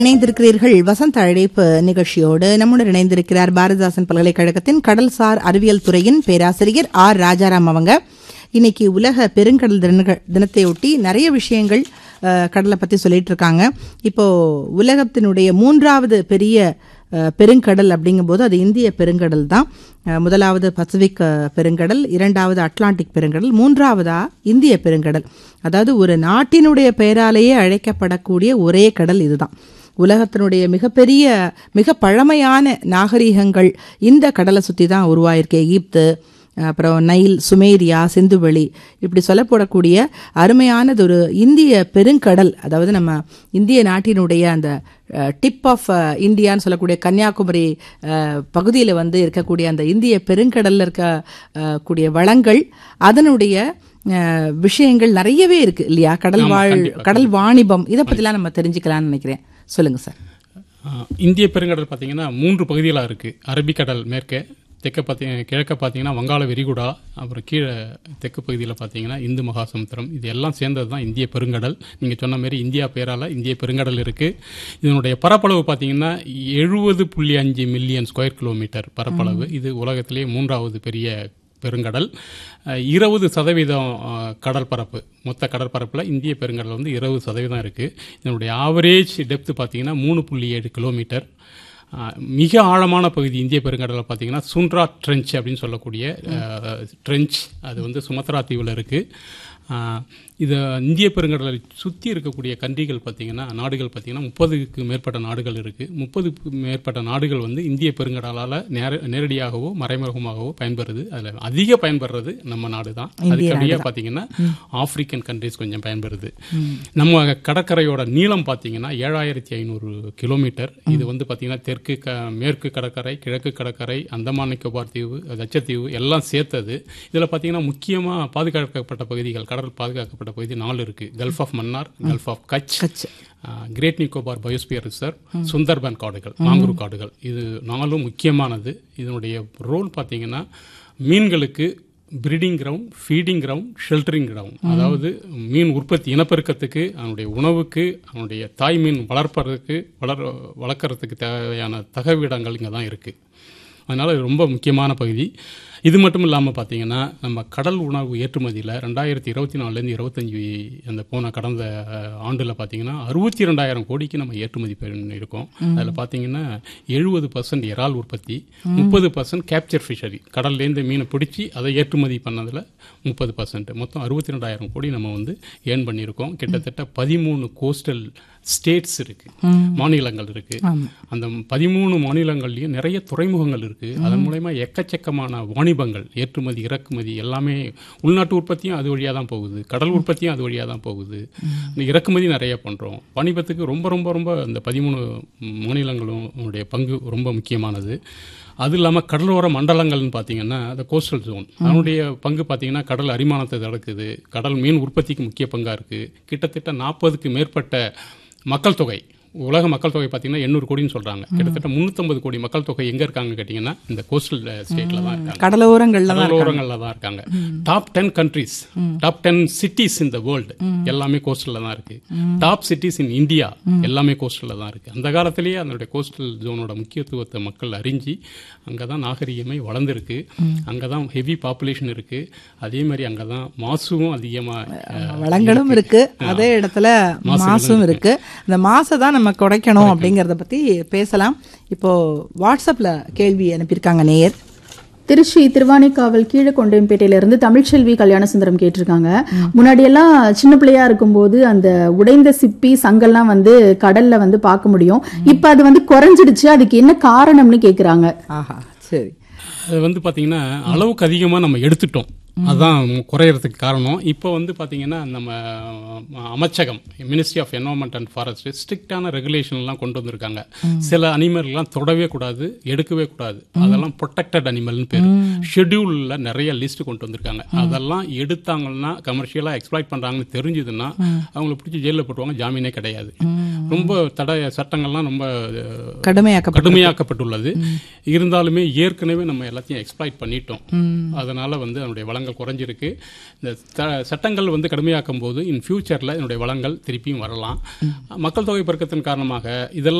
இணைந்திருக்கிறீர்கள் வசந்த அழைப்பு நிகழ்ச்சியோடு. நம்முடன் இணைந்திருக்கிறார் பாரதிதாசன் பல்கலைக்கழகத்தின் கடல்சார் அறிவியல் துறையின் பேராசிரியர் ஆர் ராஜாராம். அவங்க இன்னைக்கு உலக பெருங்கடல் தினத்தையொட்டி நிறைய விஷயங்கள் கடலை பத்தி சொல்லிட்டு இருக்காங்க. இப்போ உலகத்தினுடைய 3வது பெரிய பெருங்கடல் அப்படிங்கும்போது அது இந்திய பெருங்கடல் தான். முதலாவது பசிபிக் பெருங்கடல், 2வது அட்லாண்டிக் பெருங்கடல், 3வதா இந்திய பெருங்கடல். அதாவது ஒரு நாட்டினுடைய பெயராலேயே அழைக்கப்படக்கூடிய ஒரே கடல் இதுதான். உலகத்தினுடைய மிகப்பெரிய மிக பழமையான நாகரிகங்கள் இந்த கடலை சுற்றி தான் உருவாயிருக்கு. எகிப்து, அப்புறம் நைல், சுமேரியா, சிந்துவெளி, இப்படி சொல்லப்படக்கூடிய அருமையானது ஒரு இந்திய பெருங்கடல். அதாவது நம்ம இந்திய நாட்டினுடைய அந்த டிப் ஆஃப் இந்தியான்னு சொல்லக்கூடிய கன்னியாகுமரி பகுதியில் இருக்கக்கூடிய அந்த இந்திய பெருங்கடலில் இருக்கக்கூடிய வளங்கள், அதனுடைய விஷயங்கள் நிறையவே இருக்கு இல்லையா? கடல் வாணிபம், இதை பற்றிலாம் நம்ம தெரிஞ்சுக்கலாம்னு நினைக்கிறேன். சொல்லுங்க சார். இந்திய பெருங்கடல் பார்த்தீங்கன்னா 3 பகுதிகளாக இருக்குது. அரபிக்கடல் மேற்கே, கிழக்க பார்த்தீங்கன்னா வங்காள விரிகுடா, அப்புறம் கீழே தெற்கு பகுதியில் பார்த்தீங்கன்னா இந்து மகாசமுத்திரம். இது எல்லாம் சேர்ந்தது தான் இந்திய பெருங்கடல். நீங்கள் சொன்ன மாதிரி இந்தியா பேரால் இந்திய பெருங்கடல் இருக்குது. இதனுடைய பரப்பளவு பார்த்தீங்கன்னா 70.5 மில்லியன் ஸ்கொயர் கிலோமீட்டர் பரப்பளவு. இது உலகத்திலேயே 3வது பெரிய பெருங்கடல். 20% கடல் பரப்பு, மொத்த கடற்பரப்பில் இந்திய பெருங்கடல் 20% இருக்குது. இதனுடைய ஆவரேஜ் டெப்த் பார்த்தீங்கன்னா 3.7 கிலோமீட்டர். மிக ஆழமான பகுதி இந்திய பெருங்கடலில் பார்த்தீங்கன்னா சுண்ட்ரா ட்ரெஞ்ச் அப்படின்னு சொல்லக்கூடிய ட்ரெஞ்ச், அது சுமத்ரா தீவில் இருக்குது. இது இந்திய பெருங்கடலை சுற்றி இருக்கக்கூடிய கண்ட்ரிகள் பார்த்தீங்கன்னா, நாடுகள் பார்த்தீங்கன்னா 30க்கு மேற்பட்ட நாடுகள் இருக்குது. 30க்கு மேற்பட்ட நாடுகள் இந்திய பெருங்கடலால் நேரடியாகவோ மறைமுகமாகவோ பயன்பெறுது. அதில் அதிக பயன்படுறது நம்ம நாடு தான். அதுக்கடியாக பார்த்தீங்கன்னா ஆப்பிரிக்கன் கண்ட்ரிஸ் கொஞ்சம் பயன்பெறுது. நம்ம கடற்கரையோட நீளம் பார்த்தீங்கன்னா 7500 கிலோமீட்டர். இது பார்த்தீங்கன்னா மேற்கு கடற்கரை, கிழக்கு கடற்கரை, அந்தமான் நிக்கோபார் தீவு, லட்சத்தீவு எல்லாம் சேர்த்தது. இதில் பார்த்தீங்கன்னா முக்கியமாக பாதுகாக்கப்பட்ட பகுதிகள், கடல் பாதுகாக்கப்பட்ட பகுதி 4 இருக்கு. Gulf of Mannar, gulf of Kutch, great Nicobar biosphere reserve, Sundarban காடுகள், மாங்குரு காடுகள். இது 4ம் முக்கியமானது. இதனுடைய ரோல் பார்த்தீங்கன்னா மீன்களுக்கு breeding ground, feeding ground, ஷெல்டரிங் ground. அதாவது மீன் உற்பத்தி, இனப்பெருக்கத்துக்கு, அதனுடைய உணவுக்கு, அதனுடைய தாய் மீன் வளர்க்கறதுக்கு தேவையான தகவிடங்கள் இங்கே தான் இருக்குது. அதனால் இது ரொம்ப முக்கியமான பகுதி. இது மட்டும் இல்லாமல் பார்த்தீங்கன்னா, நம்ம கடல் உணவு ஏற்றுமதியில் 2024லேருந்து 25 அந்த கடந்த ஆண்டில் பார்த்தீங்கன்னா 62,000 கோடிக்கு நம்ம ஏற்றுமதி பண்ணியிருக்கோம். அதில் பார்த்தீங்கன்னா 70% இறால் உற்பத்தி, 30% கேப்சர் ஃபிஷரி, கடல்லேருந்து மீனை பிடிச்சி அதை ஏற்றுமதி பண்ணதில் 30%, மொத்தம் 62,000 கோடி நம்ம ஏர்ன் பண்ணியிருக்கோம். கிட்டத்தட்ட 13 கோஸ்டல் ஸ்டேட்ஸ் இருக்கு, மாநிலங்கள் இருக்கு. அந்த 13 மாநிலங்கள்லயும் நிறைய துறைமுகங்கள் இருக்கு. அதன் மூலமா எக்கச்சக்கமான வாணிபங்கள், ஏற்றுமதி இறக்குமதி எல்லாமே, உள்நாட்டு உற்பத்தியும் அது வழியா தான் போகுது, கடல் உற்பத்தியும் அது வழியா தான் போகுது, இறக்குமதி நிறைய பண்றோம். வாணிபத்துக்கு ரொம்ப ரொம்ப ரொம்ப அந்த 13 மாநிலங்களும் பங்கு ரொம்ப முக்கியமானது. அது இல்லாமல் கடலோர மண்டலங்கள்னு பார்த்தீங்கன்னா அந்த கோஸ்டல் ஜோன், அதனுடைய பங்கு பார்த்தீங்கன்னா கடல் அரிமானத்தை தடுக்குது, கடல் மீன் உற்பத்திக்கு முக்கிய பங்காக இருக்குது. கிட்டத்தட்ட 40க்கு மேற்பட்ட மக்கள் தொகை, உலக மக்கள் தொகை பார்த்தீங்கன்னா 800 கோடின்னு சொல்றாங்க. கிட்டத்தட்ட 350 கோடி மக்கள் தொகை எங்க இருக்காங்க கேட்டீங்கன்னா இந்த கோஸ்டல் ஸ்டேட்ல தான் இருக்காங்க, கடலோரங்கள்ல தான் இருக்காங்க. Top 10 countries, top 10 cities in the world எல்லாமே கோஸ்டல்ல தான் இருக்கு. டாப் சிட்டிஸ் இன் இந்தியா எல்லாமே கோஸ்டல்ல தான் இருக்கு. அந்த காலத்திலேயே அதனுடைய கோஸ்டல் ஜோனோட முக்கியத்துவத்தை மக்கள் அறிஞ்சு அங்கதான் நாகரிகமே வளர்ந்துருக்கு, அங்கதான் ஹெவி பாப்புலேஷன் இருக்கு. அதே மாதிரி அங்கதான் மாசுவும் அதிகமா, வளங்களும் இருக்கு, அதே இடத்துல மாசும் இருக்கு. அந்த மாசை தான் நம்ம குறைக்கணும் அப்படிங்கறத பத்தி பேசலாம். இப்போ வாட்ஸ்அப்ல கேள்வி அனுப்பியிருக்காங்க நேயர். திருச்சி திருவானைக்காவல் கீழக்கொண்டையம்பேட்டையிலிருந்து தமிழ்ச்செல்வி கல்யாணசுந்தரம் கேட்டிருக்காங்க. முன்னாடி எல்லாம் சின்ன பிள்ளையா இருக்கும்போது அந்த உடைந்த சிப்பி சங்கெல்லாம் கடல்ல பார்க்க முடியும். இப்ப அது குறைஞ்சிடுச்சு, அதுக்கு என்ன காரணம்னு கேக்குறாங்க. சரி, அது பாத்தீங்கன்னா அளவுக்கு அதிகமா நம்ம எடுத்துட்டோம், அதுதான் குறையறதுக்கு காரணம். இப்போ பார்த்தீங்கன்னா நம்ம அமைச்சகம், ministry of environment and forestry ஸ்ட்ரிக்டான ரெகுலேஷன்லாம் கொண்டு வந்திருக்காங்க. சில அனிமல்லாம் தொடவே கூடாது, எடுக்கவே கூடாது, அதெல்லாம் ப்ரொடெக்டட் அனிமல்னு பேர். ஷெட்யூல்ல நிறைய லிஸ்ட் கொண்டு வந்திருக்காங்க. அதெல்லாம் எடுத்தாங்கன்னா, கமர்ஷியலா எக்ஸ்ப்ளாய்ட் பண்றாங்கன்னு தெரிஞ்சதுன்னா அவங்களை பிடிச்சி ஜெயிலில் போட்டுவாங்க, ஜாமீனே கிடையாது. ரொம்ப சட்டங்கள்லாம் ரொம்ப கடுமையாக்கப்பட்டுள்ளது. இருந்தாலுமே ஏற்கனவே நம்ம எல்லாத்தையும் எக்ஸ்ப்ளாய்ட் பண்ணிட்டோம். அதனால அதனுடைய வளங்கள் குறைஞ்சிருக்கு. இந்த சட்டங்கள் கடுமையாக்கும் போது இன் ஃபியூச்சர்ல இதனுடைய வளங்கள் திருப்பியும் வரலாம். மக்கள் தொகை பெருக்கத்தின் காரணமாக இதெல்லாம்